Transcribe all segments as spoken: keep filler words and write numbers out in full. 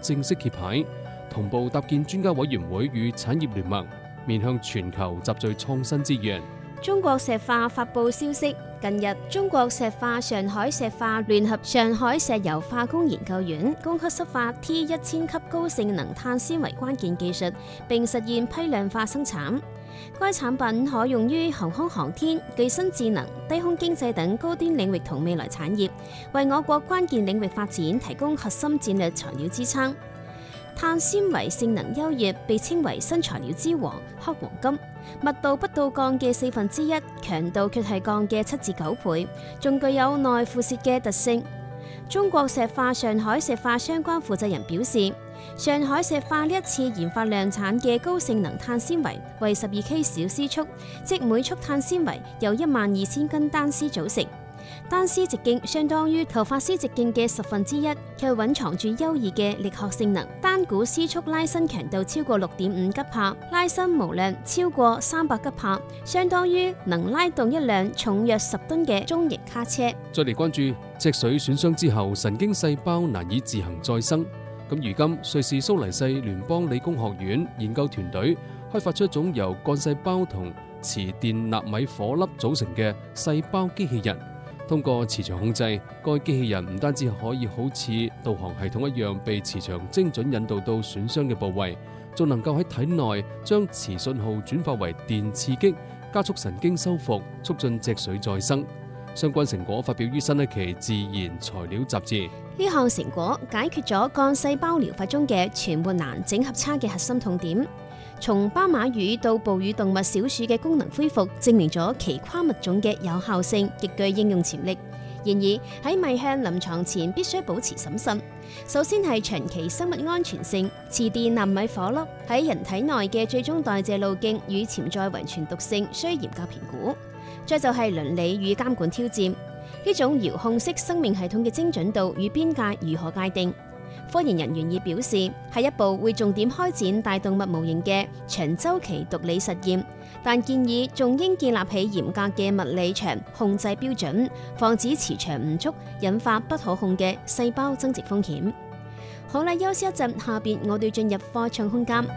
正式揭牌，同步搭建專家委員會與產業聯盟，面向全球集聚創新資源。 中國石化發布消息，近日中國石化上海石化聯合上海石油化工研究院供給釋放 T 一千級高性能碳纖維關鍵技術，並實現批量化生產。該產品可用於航空航天、具身智能、低空經濟等高端領域同未來產業，為我國關鍵領域發展提供核心戰略材料支撐。碳纖維性能優越，被稱為新材料之王、黑黃金。密度不到鋼嘅四分之一，強度卻係鋼嘅七至九倍，仲具有耐腐蝕嘅特性。中國石化上海石化相關負責人表示，上海石化呢一次研發量產嘅高性能碳纖維為十二 K 小絲束，即每束碳纖維由一萬二千根單絲組成。單絲直徑相當於頭髮絲直徑嘅十分之一，卻蘊藏住優異嘅力學性能。單股絲束拉伸強度超過六點五吉帕，拉伸無量超過三百吉帕，相當於能拉動一輛重約十噸嘅中型卡車。 再嚟關注脊髓損傷之後神經細胞難以自行再生。咁如今瑞士蘇黎世聯邦理工學院研究團隊開發出一種由幹細胞同磁電納米火粒組成嘅細胞機器人。通過磁場控制，該機器人唔單止可以好似導航系統一樣被磁場精準引導到損傷嘅部位，仲能夠喺體內將磁信號轉化為電刺激，加速神經修復，促進脊髓再生。相關成果發表於新一期《自然材料》雜誌。 呢項成果解決咗幹細胞療法中嘅全活難整合差嘅核心痛點。從斑馬魚到哺乳動物小鼠嘅功能恢復，證明咗其跨物種嘅有效性，極具應用潛力。然而喺邁向臨床前，必須保持審慎。首先係長期生物安全性，磁電納米火粒喺人體內嘅最終代謝路徑與潛在遺傳毒性需嚴格評估。再就係倫理與監管挑戰，呢種遙控式生命系統嘅精準度與邊界如何界定？科研人員已表示，下一步會重點開展大動物模型嘅長週期毒理實驗，但建議仲應建立起嚴格嘅物理場控制標準，防止磁場唔足引發不可控嘅細胞增殖風險。好啦，休息一陣，下邊我哋進入科創空間。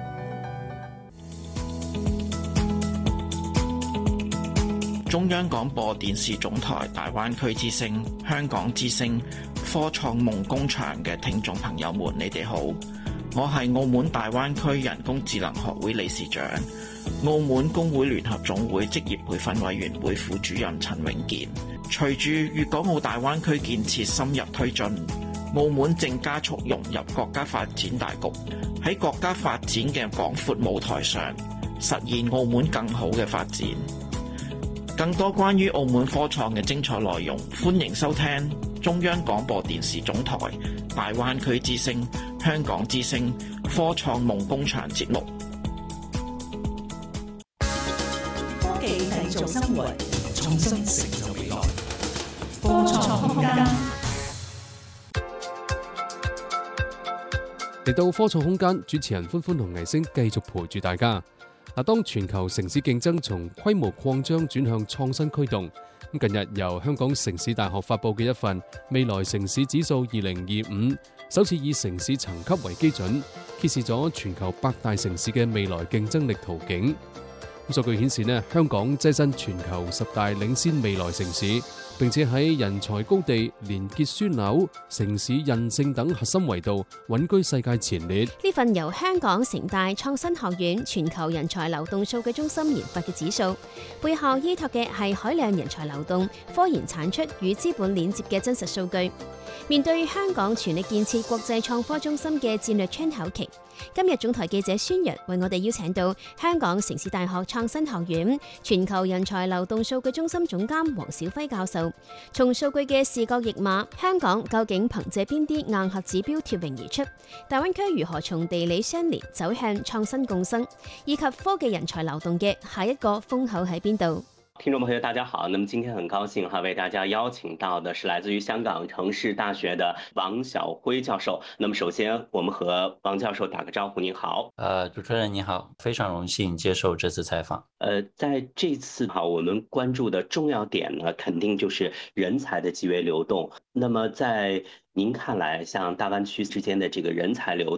中央廣播電視總台大灣區之聲、香港之聲、科創夢工場嘅聽眾朋友們，你哋好，我係澳門大灣區人工智能學會理事長、澳門工會聯合總會職業培訓委員會副主任陳永健。隨住粵港澳大灣區建設深入推進，澳門正加速融入國家發展大局，喺國家發展嘅廣闊舞台上，實現澳門更好嘅發展。更多關於澳門科創嘅精彩內容，歡迎收聽中央廣播電視總台大灣區之聲、香港之聲科創夢工場節目。 科技製造生活，創新成就未來。科創空間。 嚟到科創空間，主持人歡歡同倪星繼續陪住大家。嗱，當全球城市競爭從規模擴張轉向創新驅動，咁近日由香港城市大學發佈嘅一份未來城市指數二零二五，首次以城市層級為基準，揭示咗全球百大城市嘅未來競爭力圖景。咁數據顯示呢，香港躋身全球十大領先未來城市，並且喺人才高地、連結樞紐、城市韌性等核心維度穩居世界前列。 呢份由香港城大創新學院全球人才流動數據中心研發嘅指數，背後依託嘅係海量人才流動、科研產出與資本鏈接嘅真實數據。面對香港全力建設國際創科中心嘅戰略窗口期，今日總台記者孫陽為我哋邀請到香港城市大學創新學院全球人才流動數據中心總監黃小輝教授，從數據嘅視覺譯碼，香港究竟憑借邊啲硬核指標脫穎而出？大灣區如何從地理相連走向創新共生？以及科技人才流動嘅下一個風口喺邊度？ 聽眾朋友大家好，那麼今天很高興哈，為大家邀請到的是來自於香港城市大學的王曉輝教授。那麼首先我們和王教授打個招呼，您好。 呃，主持人你好，非常榮幸接受這次採訪。 呃，在這次哈，我們關注的重要點呢，肯定就是人才的機會流動。那麼在您看來，像大灣區之間的這個人才流